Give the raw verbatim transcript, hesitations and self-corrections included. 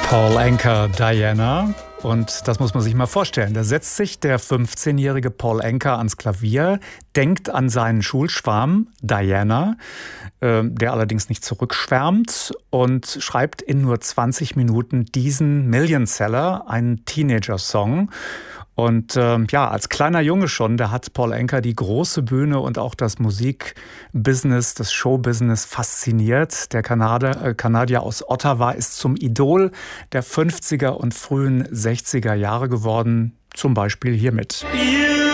Paul Anka, Diana. Und das muss man sich mal vorstellen. Da setzt sich der fünfzehnjährige Paul Anka ans Klavier, denkt an seinen Schulschwarm Diana, äh, der allerdings nicht zurückschwärmt, und schreibt in nur zwanzig Minuten diesen Millionseller, einen Teenager-Song. Und äh, ja, als kleiner Junge schon, da hat Paul Anka die große Bühne und auch das Musikbusiness, das Showbusiness fasziniert. Der Kanadier, äh, Kanadier aus Ottawa ist zum Idol der fünfziger und frühen sechziger Jahre geworden, zum Beispiel hiermit.